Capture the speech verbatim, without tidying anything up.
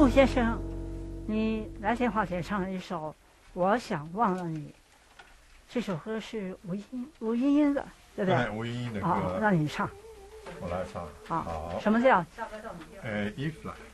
陆先生，你来电话前唱了一首《我想忘了你》，这首歌是吴英吴英英的，对不对？ 哎，吴英英的歌， 好，让你唱。 我来唱。 好， 好， 什么叫？ 呃，If 来。